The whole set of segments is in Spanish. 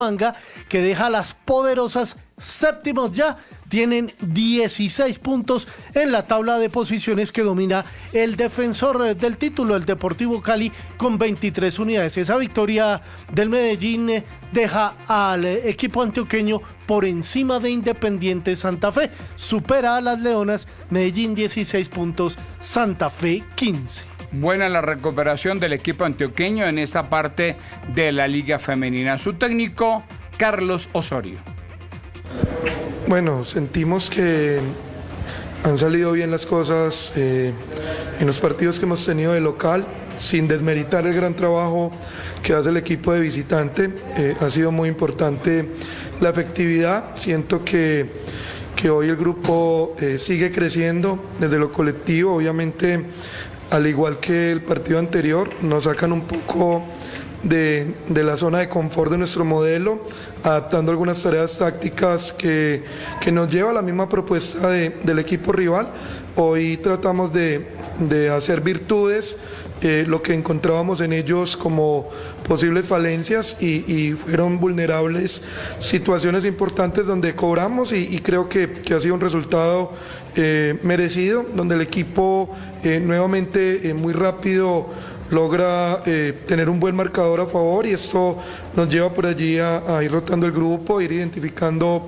Manga, que deja a las poderosas séptimos ya, tienen 16 puntos en la tabla de posiciones que domina el defensor del título, el Deportivo Cali, con 23 unidades. Esa victoria del Medellín deja al equipo antioqueño por encima de Independiente Santa Fe, supera a las Leonas, Medellín 16 puntos, Santa Fe 15. Buena la recuperación del equipo antioqueño en esta parte de la Liga Femenina. Su técnico, Carlos Osorio. Bueno, sentimos que han salido bien las cosas en los partidos que hemos tenido de local, sin desmeritar el gran trabajo que hace el equipo de visitante. Ha sido muy importante la efectividad. Siento que hoy el grupo sigue creciendo desde lo colectivo. Obviamente, al igual que el partido anterior, nos sacan un poco de la zona de confort de nuestro modelo, adaptando algunas tareas tácticas que nos lleva a la misma propuesta del equipo rival. Hoy tratamos de hacer virtudes lo que encontrábamos en ellos como posibles falencias y fueron vulnerables situaciones importantes donde cobramos y creo que ha sido un resultado merecido, donde el equipo nuevamente muy rápido logra tener un buen marcador a favor y esto nos lleva por allí a ir rotando el grupo, ir identificando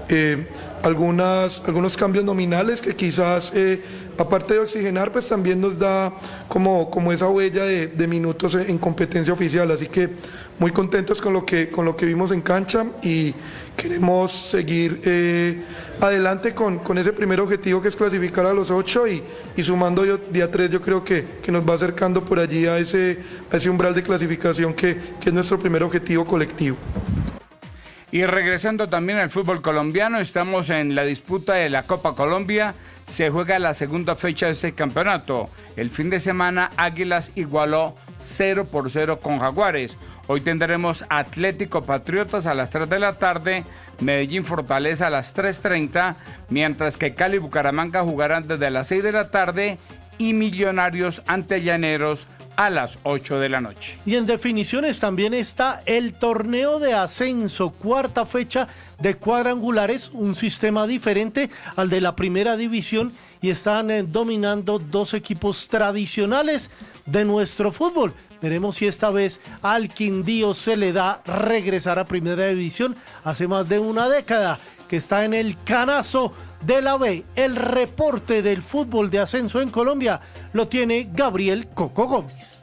algunos cambios nominales que quizás aparte de oxigenar pues también nos da como esa huella de minutos en competencia oficial, así que muy contentos con lo que vimos en cancha y queremos seguir adelante con ese primer objetivo que es clasificar a los 8 y sumando día 3 yo creo que nos va acercando por allí a ese umbral de clasificación que es nuestro primer objetivo colectivo. Y regresando también al fútbol colombiano, estamos en la disputa de la Copa Colombia. Se juega la segunda fecha de este campeonato. El fin de semana Águilas igualó 0-0 con Jaguares. Hoy tendremos Atlético Patriotas a las 3 de la tarde, Medellín Fortaleza a las 3:30, mientras que Cali y Bucaramanga jugarán desde las 6 de la tarde y Millonarios ante Llaneros a las 8 de la noche. Y en definiciones también está el torneo de ascenso, cuarta fecha de cuadrangulares, un sistema diferente al de la primera división y están dominando dos equipos tradicionales de nuestro fútbol. Veremos si esta vez al Quindío se le da regresar a primera división. Hace más de una década que está en el canazo de la B. El reporte del fútbol de ascenso en Colombia lo tiene Gabriel Coco Gómez.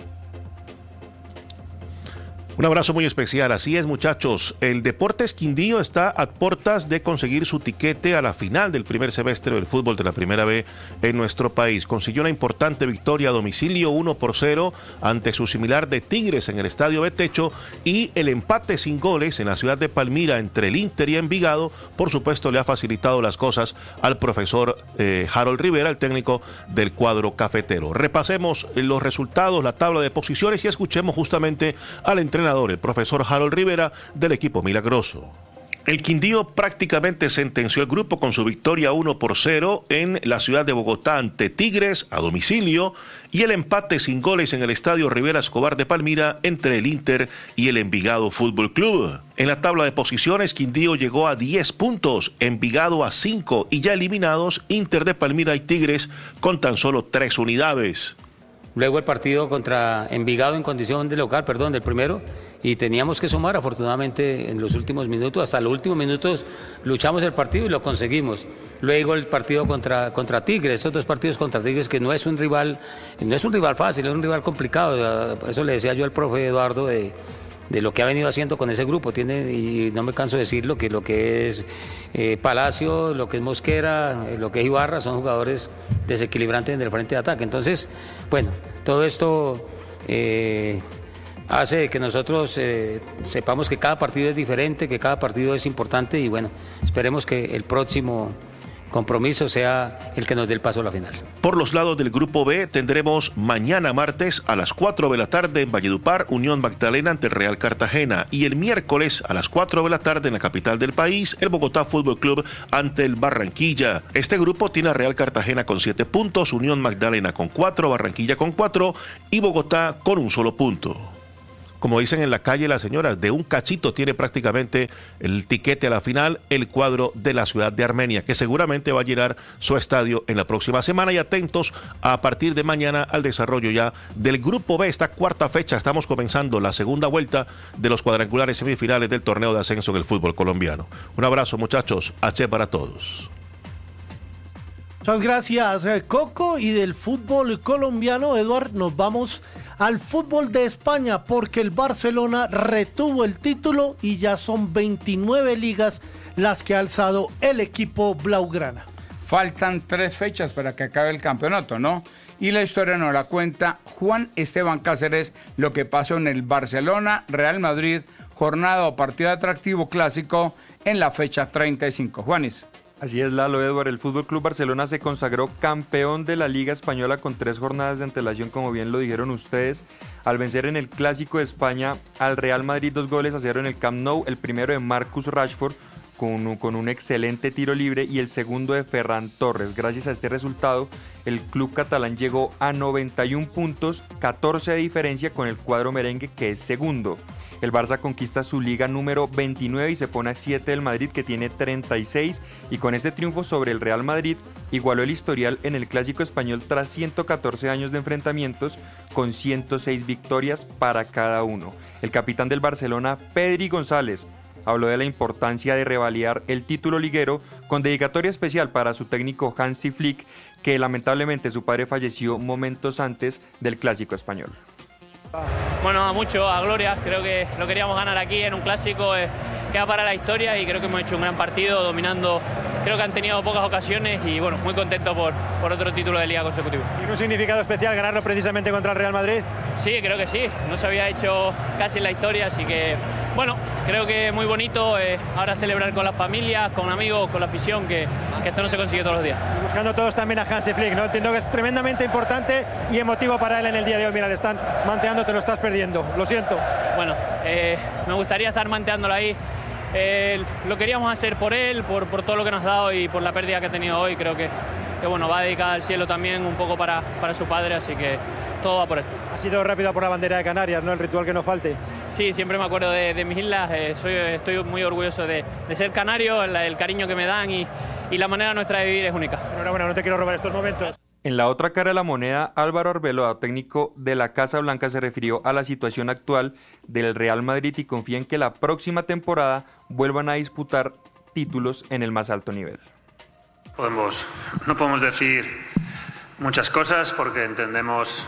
Un abrazo muy especial, así es muchachos, el Deportes Quindío está a puertas de conseguir su tiquete a la final del primer semestre del fútbol de la Primera B en nuestro país. Consiguió una importante victoria a domicilio 1-0 ante su similar de Tigres en el Estadio Betecho y el empate sin goles en la ciudad de Palmira entre el Inter y Envigado, por supuesto le ha facilitado las cosas al profesor Harold Rivera, el técnico del cuadro cafetero. Repasemos los resultados, la tabla de posiciones y escuchemos justamente al entrenador, el profesor Harold Rivera del equipo milagroso. El Quindío prácticamente sentenció el grupo con su victoria 1-0 en la ciudad de Bogotá ante Tigres a domicilio y el empate sin goles en el estadio Rivera Escobar de Palmira entre el Inter y el Envigado Fútbol Club. En la tabla de posiciones, Quindío llegó a 10 puntos, Envigado a 5 y ya eliminados Inter de Palmira y Tigres con tan solo 3 unidades. Luego el partido contra Envigado en condición de local, del primero, y teníamos que sumar, afortunadamente en los últimos minutos, hasta los últimos minutos luchamos el partido y lo conseguimos. Luego el partido contra Tigres, esos dos partidos contra Tigres que no es un rival fácil, es un rival complicado, eso le decía yo al profe Eduardo de lo que ha venido haciendo con ese grupo, y no me canso de decirlo, que lo que es Palacio, lo que es Mosquera, lo que es Ibarra, son jugadores desequilibrantes en el frente de ataque. Entonces, bueno, todo esto hace que nosotros sepamos que cada partido es diferente, que cada partido es importante y bueno, esperemos que el próximo compromiso sea el que nos dé el paso a la final. Por los lados del grupo B tendremos mañana martes a las 4 de la tarde en Valledupar, Unión Magdalena ante el Real Cartagena y el miércoles a las 4 de la tarde en la capital del país, el Bogotá Fútbol Club ante el Barranquilla. Este grupo tiene a Real Cartagena con 7 puntos, Unión Magdalena con 4, Barranquilla con 4 y Bogotá con un solo punto. como dicen en la calle las señoras, de un cachito tiene prácticamente el tiquete a la final el cuadro de la ciudad de Armenia, que seguramente va a llenar su estadio en la próxima semana. Y atentos a partir de mañana al desarrollo ya del Grupo B, esta cuarta fecha. Estamos comenzando la segunda vuelta de los cuadrangulares semifinales del torneo de ascenso del fútbol colombiano. Un abrazo, muchachos, H para todos. Muchas gracias, Coco. Y del fútbol colombiano, Eduard, nos vamos al fútbol de España, porque el Barcelona retuvo el título y ya son 29 ligas las que ha alzado el equipo blaugrana. Faltan 3 fechas para que acabe el campeonato, ¿no? Y la historia nos la cuenta Juan Esteban Cáceres, lo que pasó en el Barcelona, Real Madrid, jornada o partido atractivo clásico en la fecha 35. Juanis. Así es, Lalo, Eduard. El Fútbol Club Barcelona se consagró campeón de la Liga Española con 3 jornadas de antelación, como bien lo dijeron ustedes, al vencer en el Clásico de España al Real Madrid 2-0 en el Camp Nou, el primero de Marcus Rashford con un excelente tiro libre y el segundo de Ferran Torres. Gracias a este resultado, el club catalán llegó a 91 puntos, 14 de diferencia con el cuadro merengue, que es segundo. El Barça conquista su liga número 29 y se pone a 7 del Madrid, que tiene 36, y con este triunfo sobre el Real Madrid igualó el historial en el Clásico Español tras 114 años de enfrentamientos, con 106 victorias para cada uno. El capitán del Barcelona, Pedri González, habló de la importancia de revalidar el título liguero, con dedicatoria especial para su técnico Hansi Flick, que lamentablemente su padre falleció momentos antes del Clásico Español. Bueno, a mucho, a gloria, creo que lo queríamos ganar aquí en un clásico, queda para la historia y creo que hemos hecho un gran partido dominando, creo que han tenido pocas ocasiones y bueno, muy contento por otro título de liga consecutivo. ¿Tiene un significado especial ganarlo precisamente contra el Real Madrid? Sí, creo que sí, no se había hecho casi en la historia, así que bueno, creo que muy bonito ahora celebrar con las familias, con amigos, con la afición, que esto no se consigue todos los días. Y buscando todos también a Hansi Flick, ¿no? Entiendo que es tremendamente importante y emotivo para él en el día de hoy. Mira, le están manteando, te lo estás perdiendo, lo siento. Bueno, me gustaría estar manteándolo ahí. Lo queríamos hacer por él, por todo lo que nos ha dado y por la pérdida que ha tenido hoy. Creo que bueno, va a dedicar al cielo también un poco para su padre, así que todo va por él. Ha sido rápido por la bandera de Canarias, ¿no? El ritual que no falte. Sí, siempre me acuerdo de mis islas, estoy muy orgulloso de ser canario, el cariño que me dan y la manera nuestra de vivir es única. Enhorabuena, no te quiero robar estos momentos. En la otra cara de la moneda, Álvaro Arbeloa, técnico de la Casa Blanca, se refirió a la situación actual del Real Madrid y confía en que la próxima temporada vuelvan a disputar títulos en el más alto nivel. No podemos decir muchas cosas porque entendemos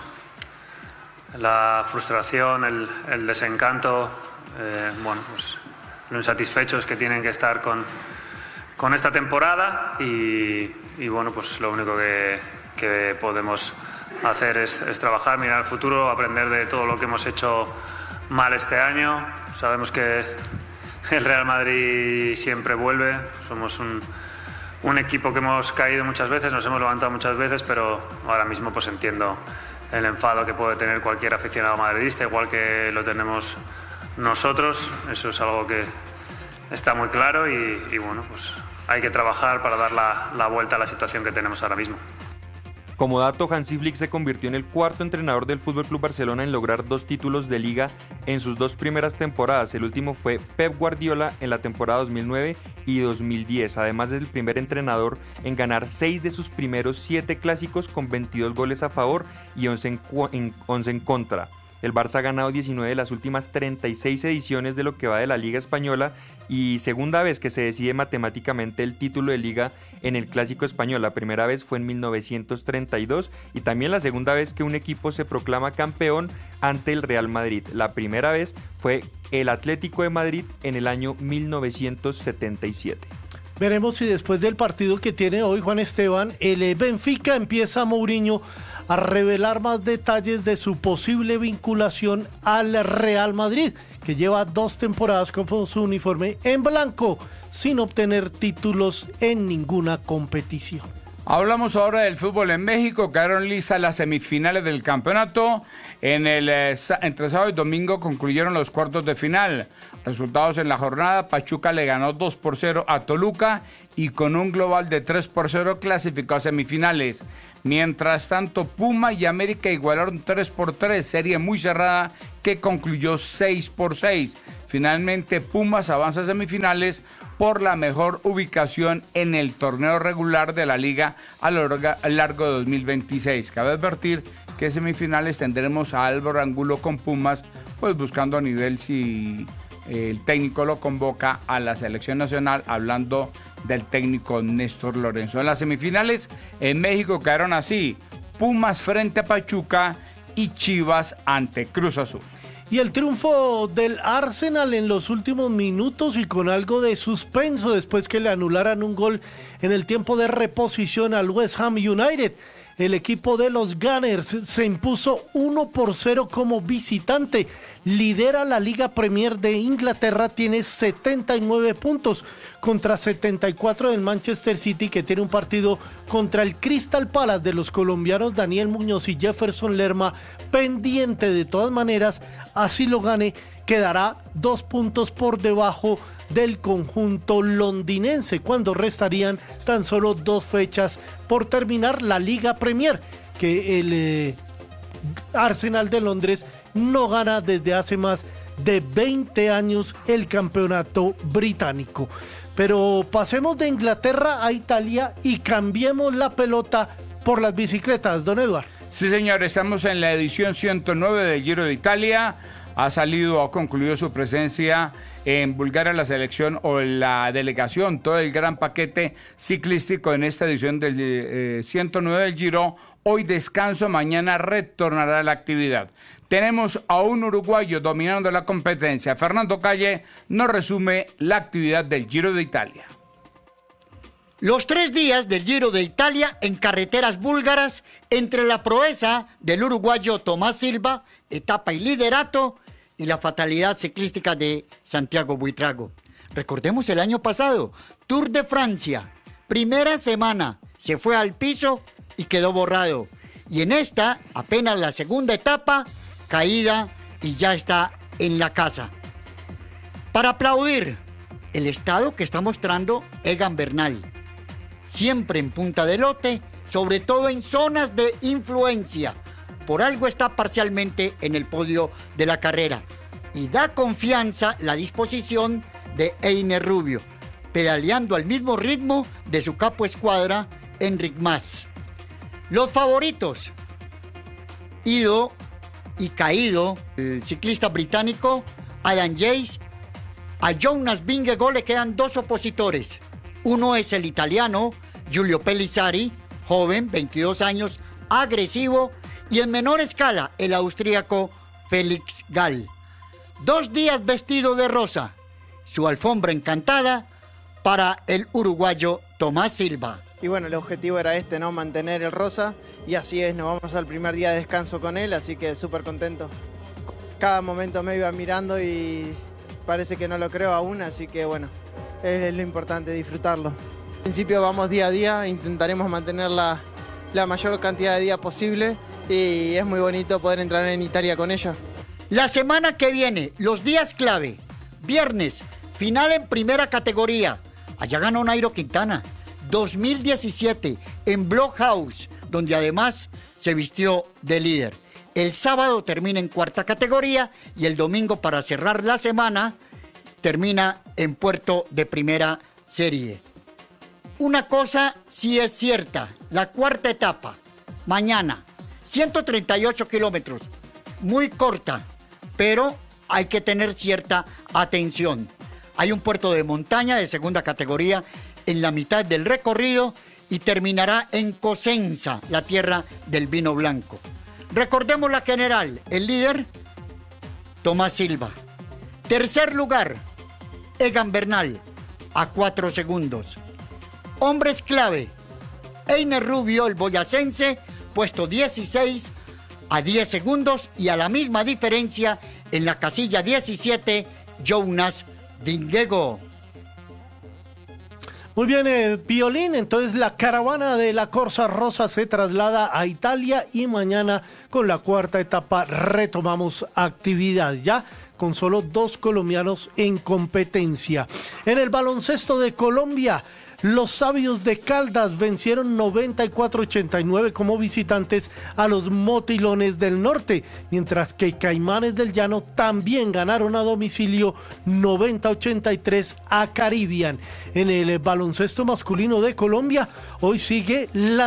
la frustración, el desencanto, pues lo insatisfechos que tienen que estar con esta temporada y bueno, pues lo único que podemos hacer es trabajar, mirar al futuro, aprender de todo lo que hemos hecho mal este año. Sabemos que el Real Madrid siempre vuelve, somos un equipo que hemos caído muchas veces, nos hemos levantado muchas veces, pero ahora mismo pues entiendo el enfado que puede tener cualquier aficionado madridista, igual que lo tenemos nosotros. Eso es algo que está muy claro y bueno, pues hay que trabajar para dar la vuelta a la situación que tenemos ahora mismo. Como dato, Hansi Flick se convirtió en el cuarto entrenador del FC Barcelona en lograr 2 títulos de liga en sus 2 primeras temporadas. El último fue Pep Guardiola en la temporada 2009 y 2010. Además, es el primer entrenador en ganar 6 de sus primeros 7 clásicos con 22 goles a favor y 11 en contra. El Barça ha ganado 19 de las últimas 36 ediciones de lo que va de la Liga Española y segunda vez que se decide matemáticamente el título de Liga en el Clásico Español. La primera vez fue en 1932 y también la segunda vez que un equipo se proclama campeón ante el Real Madrid. La primera vez fue el Atlético de Madrid en el año 1977. Veremos si después del partido que tiene hoy Juan Esteban, el Benfica empieza a Mourinho a revelar más detalles de su posible vinculación al Real Madrid, que lleva 2 temporadas con su uniforme en blanco, sin obtener títulos en ninguna competición. Hablamos ahora del fútbol en México. Quedaron listas las semifinales del campeonato. Entre sábado y domingo concluyeron los cuartos de final. Resultados en la jornada: Pachuca le ganó 2-0 a Toluca y con un global de 3-0 clasificó a semifinales. Mientras tanto, Puma y América igualaron 3-3, serie muy cerrada que concluyó 6-6. Finalmente, Pumas avanza a semifinales por la mejor ubicación en el torneo regular de la liga a lo largo de 2026. Cabe advertir que en semifinales tendremos a Álvaro Angulo con Pumas, pues buscando a nivel si el técnico lo convoca a la selección nacional, hablando del técnico Néstor Lorenzo. En las semifinales en México quedaron así: Pumas frente a Pachuca y Chivas ante Cruz Azul. Y el triunfo del Arsenal en los últimos minutos y con algo de suspenso después que le anularan un gol en el tiempo de reposición al West Ham United. El equipo de los Gunners se impuso 1-0 como visitante. Lidera la Liga Premier de Inglaterra, tiene 79 puntos contra 74 del Manchester City, que tiene un partido contra el Crystal Palace de los colombianos Daniel Muñoz y Jefferson Lerma pendiente. De todas maneras, así lo gane, quedará 2 puntos por debajo del conjunto londinense, cuando restarían tan solo 2 fechas por terminar la Liga Premier, que el Arsenal de Londres no gana desde hace más de 20 años el campeonato británico. Pero pasemos de Inglaterra a Italia y cambiemos la pelota por las bicicletas, don Eduardo. Sí, señor, estamos en la edición 109 del Giro de Italia. Ha concluido su presencia en Bulgaria la selección o la delegación, todo el gran paquete ciclístico en esta edición del 109 del Giro. Hoy descanso, mañana retornará a la actividad. Tenemos a un uruguayo dominando la competencia. Fernando Calle nos resume la actividad del Giro de Italia. Los 3 días del Giro de Italia en carreteras búlgaras, entre la proeza del uruguayo Tomás Silva, etapa y liderato, y la fatalidad ciclística de Santiago Buitrago. Recordemos el año pasado, Tour de Francia, primera semana, se fue al piso y quedó borrado. Y en esta, apenas la segunda etapa, caída y ya está en la casa. Para aplaudir el estado que está mostrando Egan Bernal, siempre en punta de lote, sobre todo en zonas de influencia. Por algo está parcialmente en el podio de la carrera. Y da confianza la disposición de Einer Rubio, pedaleando al mismo ritmo de su capo escuadra, Enric Mas. Los favoritos: ido y caído el ciclista británico Adam Yates. A Jonas Vingegaard le quedan 2 opositores. Uno es el italiano Giulio Pellizzari, joven, 22 años, agresivo, y en menor escala el austríaco Felix Gall. 2 días vestido de rosa, su alfombra encantada para el uruguayo Tomás Silva. Y bueno, el objetivo era ¿no? Mantener el rosa, y así es, nos vamos al primer día de descanso con él, así que súper contento. Cada momento me iba mirando y parece que no lo creo aún, así que bueno, es lo importante, disfrutarlo. En principio vamos día a día, intentaremos mantener la mayor cantidad de días posible, y es muy bonito poder entrar en Italia con ella. La semana que viene, los días clave: viernes, final en primera categoría, allá ganó Nairo Quintana, 2017, en Blockhouse, donde además se vistió de líder. El sábado termina en cuarta categoría y el domingo, para cerrar la semana, termina en puerto de primera serie. Una cosa sí es cierta: la cuarta etapa, mañana, 138 kilómetros, muy corta, pero hay que tener cierta atención. Hay un puerto de montaña de segunda categoría en la mitad del recorrido y terminará en Cosenza, la tierra del vino blanco. Recordemos la general: el líder, Tomás Silva. Tercer lugar, Egan Bernal, a 4 segundos. Hombres clave: Einer Rubio, el boyacense, puesto 16, a 10 segundos, y a la misma diferencia en la casilla 17, Jonas Vingegaard. Muy bien, Piolín, entonces la caravana de la Corsa Rosa se traslada a Italia y mañana con la cuarta etapa retomamos actividad, ya con solo 2 colombianos en competencia. En el baloncesto de Colombia, Los Sabios de Caldas vencieron 94-89 como visitantes a los Motilones del Norte, mientras que Caimanes del Llano también ganaron a domicilio 90-83 a Caribbean. En el baloncesto masculino de Colombia, hoy sigue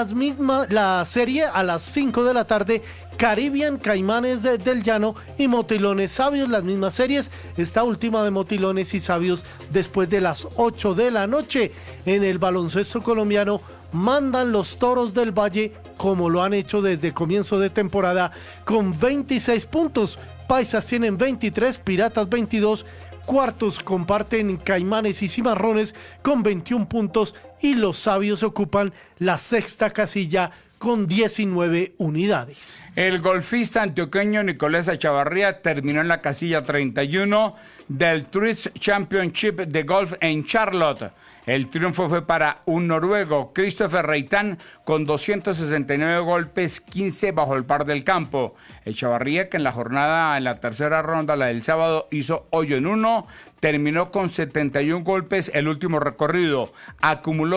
la serie a las 5 de la tarde. Caribbean, Caimanes del Llano y Motilones Sabios, las mismas series. Esta última de Motilones y Sabios después de las 8 de la noche. En el baloncesto colombiano mandan los Toros del Valle, como lo han hecho desde comienzo de temporada, con 26 puntos. Paisas tienen 23, Piratas 22, cuartos comparten Caimanes y Cimarrones con 21 puntos y los Sabios ocupan la sexta casilla con 19 unidades. El golfista antioqueño Nicolás Echavarría terminó en la casilla 31 del Tourist Championship de golf en Charlotte. El triunfo fue para un noruego, Christopher Reitan, con 269 golpes, 15 bajo el par del campo. Echavarría, que en la tercera ronda, la del sábado, hizo hoyo en 1, terminó con 71 golpes el último recorrido, acumuló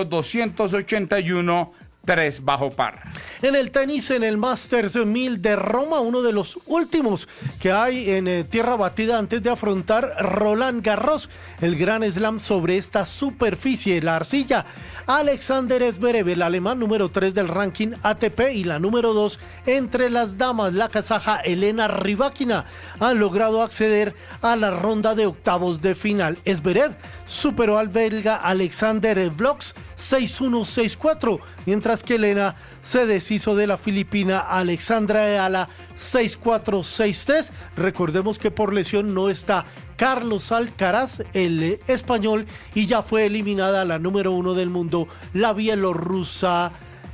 281, 3 bajo par. En el tenis, en el Masters 1000 de Roma, uno de los últimos que hay en tierra batida antes de afrontar Roland Garros, el gran slam sobre esta superficie, la arcilla. Alexander Zverev, el alemán número 3 del ranking ATP y la número 2 entre las damas, la kazaja Elena Rybakina, han logrado acceder a la ronda de octavos de final. Zverev superó al belga Alexander Vlogs 6-1, 6-4, mientras que Elena se deshizo de la filipina Alexandra Eala 6-4, 6-3. Recordemos que por lesión no está Carlos Alcaraz, el español, y ya fue eliminada la número 1 del mundo, la bielorrusa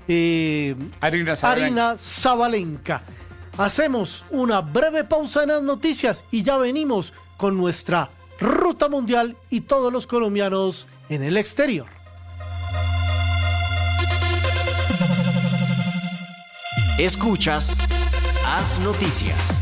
Arina Sabalenka. Hacemos una breve pausa en las noticias y ya venimos con nuestra ruta mundial y todos los colombianos en el exterior. Escuchas Haz Noticias.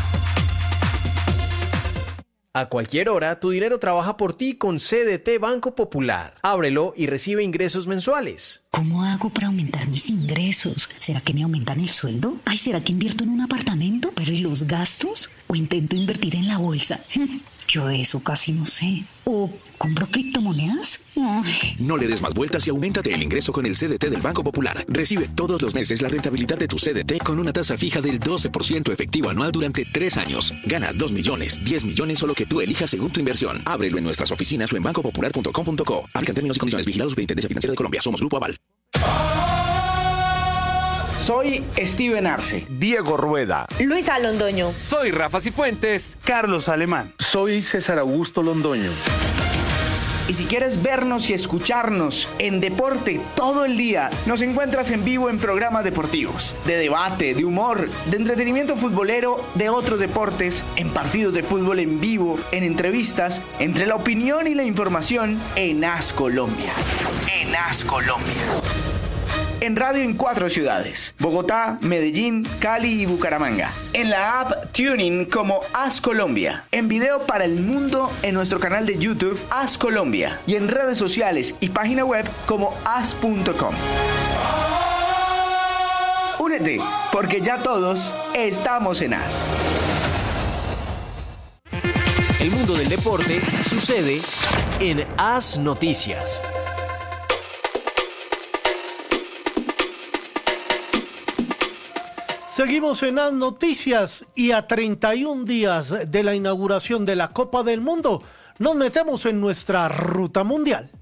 A cualquier hora, tu dinero trabaja por ti con CDT Banco Popular. Ábrelo y recibe ingresos mensuales. ¿Cómo hago para aumentar mis ingresos? ¿Será que me aumentan el sueldo? Ay, ¿será que invierto en un apartamento? ¿Pero y los gastos? ¿O intento invertir en la bolsa? Yo de eso casi no sé. ¿O compro criptomonedas? Ay. No le des más vueltas y auméntate el ingreso con el CDT del Banco Popular. Recibe todos los meses la rentabilidad de tu CDT con una tasa fija del 12% efectivo anual durante 3 años. Gana 2 millones, 10 millones o lo que tú elijas según tu inversión. Ábrelo en nuestras oficinas o en bancopopular.com.co. Aplican términos y condiciones. Vigilados Superintendencia Financiera de Colombia. Somos Grupo Aval. Soy Steven Arce. Diego Rueda. Luisa Londoño. Soy Rafa Cifuentes. Carlos Alemán. Soy César Augusto Londoño. Y si quieres vernos y escucharnos en deporte todo el día, nos encuentras en vivo en programas deportivos, de debate, de humor, de entretenimiento futbolero, de otros deportes, en partidos de fútbol en vivo, en entrevistas, entre la opinión y la información, en Haz Colombia. En Haz Colombia. En radio en 4 ciudades: Bogotá, Medellín, Cali y Bucaramanga. En la app TuneIn como Haz Colombia. En video para el mundo en nuestro canal de YouTube Haz Colombia. Y en redes sociales y página web como haz.com. Únete, porque ya todos estamos en Haz. El mundo del deporte sucede en Haz Noticias. Seguimos en las noticias y a 31 días de la inauguración de la Copa del Mundo nos metemos en nuestra ruta mundial.